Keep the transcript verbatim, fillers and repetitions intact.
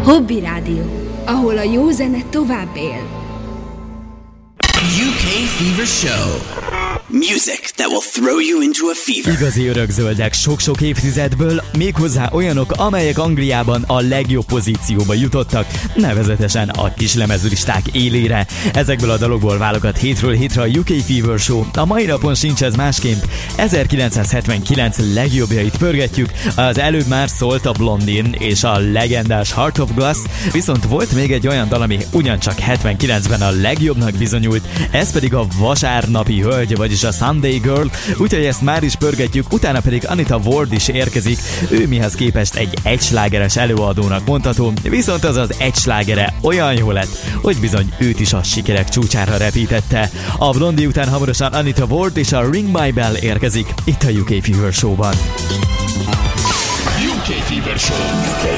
Hobby Rádió, ahol a jó zene tovább él. U K Fever Show. Music that will throw you into a fever. Igazi örökzöldek sok-sok évtizedből, méghozzá olyanok, amelyek Angliában a legjobb pozícióba jutottak, nevezetesen a kislemezlisták élére. Ezekből a dalokból válogat hétről hétre a U K Fever Show. A mai napon sincs ez másképp. ezerkilencszázhetvenkilenc legjobbjait pörgetjük. Az előbb már szólt a Blondin és a legendás Heart of Glass, viszont volt még egy olyan dal, ami ugyancsak hetvenkilencben a legjobbnak bizonyult, ez pedig a Vasárnapi Hölgy, vagyis a Sunday Girl, úgyhogy ezt már is pörgetjük, utána pedig Anita Ward is érkezik, ő mihez képest egy egyslágeres előadónak mondható, viszont az az egyslágere olyan jó lett, hogy bizony őt is a sikerek csúcsára repítette. A Blondie után hamarosan Anita Ward és a Ring My Bell érkezik itt a U K Fever Show-ban. U K Fever Show. U K